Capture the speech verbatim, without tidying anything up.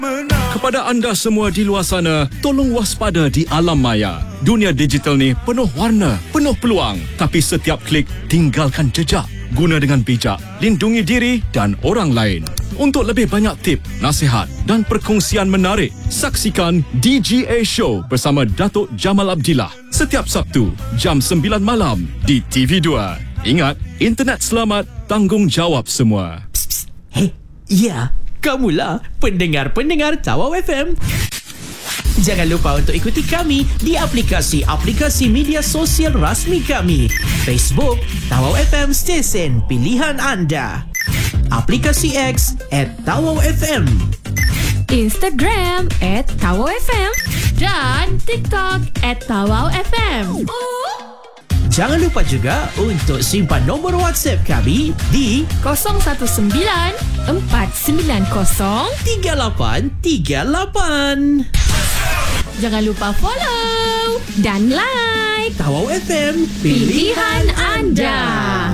Kepada anda semua di luar sana, tolong waspada di alam maya. Dunia digital ni penuh warna, penuh peluang. Tapi setiap klik, tinggalkan jejak. Guna dengan bijak, lindungi diri dan orang lain. Untuk lebih banyak tip, nasihat dan perkongsian menarik, saksikan D G A Show bersama Datuk Jamal Abdillah setiap Sabtu, jam sembilan malam di T V dua. Ingat, internet selamat, tanggungjawab semua. Psst, psst. Hei, ya, kamulah pendengar-pendengar Tawau F M. Jangan lupa untuk ikuti kami di aplikasi-aplikasi media sosial rasmi kami. Facebook, Tawau F M Stesen Pilihan Anda. Aplikasi X at Tawau F M. Instagram at Tawau F M. Dan TikTok at Tawau F M. Jangan lupa juga untuk simpan nombor WhatsApp kami di kosong satu sembilan empat sembilan kosong tiga lapan tiga lapan. Jangan lupa follow dan like Tawau F M, pilihan anda.